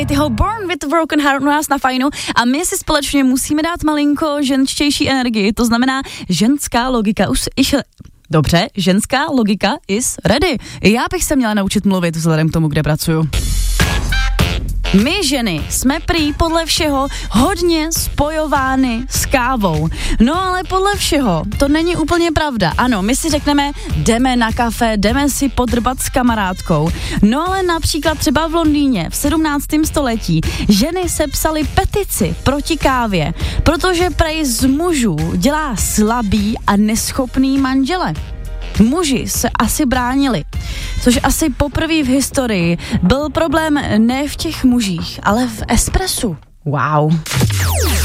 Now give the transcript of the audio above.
Cavityho Born with a Broken Heart u nás na Fajnu a my si společně musíme dát malinko ženštější energii, to znamená ženská logika Dobře, ženská logika is ready. Já bych se měla naučit mluvit vzhledem k tomu, kde pracuju. My ženy jsme prý podle všeho hodně spojovány s kávou. No ale podle všeho to není úplně pravda. Ano, my si řekneme, jdeme na kafe, jdeme si podrbat s kamarádkou. No ale například třeba v Londýně v 17. století ženy sepsaly petici proti kávě, protože prej z mužů dělá slabý a neschopný manžele. Muži se asi bránili, což asi poprvé v historii byl problém ne v těch mužích, ale v espressu. Wow.